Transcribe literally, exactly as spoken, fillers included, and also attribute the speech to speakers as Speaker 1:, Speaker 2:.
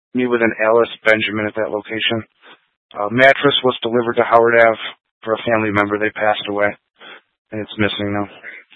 Speaker 1: me with an Alice Benjamin at that location. Uh, mattress was delivered to Howard Ave for a family member. They passed away, and it's missing now.